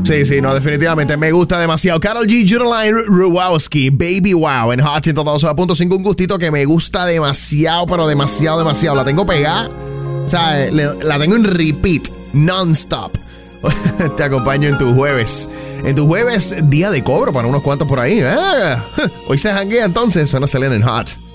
Sí, no, definitivamente me gusta demasiado. Karol G, Judeline Ruwowski, Baby Wow, en Hot 102.5, un gustito que me gusta demasiado, pero demasiado. La tengo pegada, o sea, la tengo en repeat, non-stop. Te acompaño en tu jueves. En tu jueves, día de cobro para unos cuantos por ahí. Hoy se janguea entonces, suena Selena en Hot.